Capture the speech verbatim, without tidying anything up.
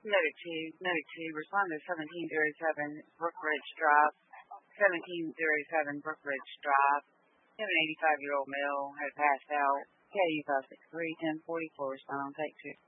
Noted two, noted two. Respond to seventeen zero seven Brookridge Drive. seventeen zero seven Brookridge Drive. You have an eighty-five-year-old male has passed out. K U five six three ten forty-four. Respond on take two.